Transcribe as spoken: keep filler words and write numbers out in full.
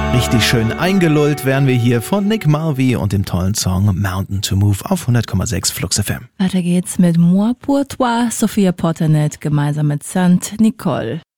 Richtig schön eingelullt wären wir hier von Nick Mulvey und dem tollen Song Mountain to Move auf hundert Komma sechs Flux F M. Weiter geht's mit Moi pour toi, Sophia Potternet gemeinsam mit Saint Nicole.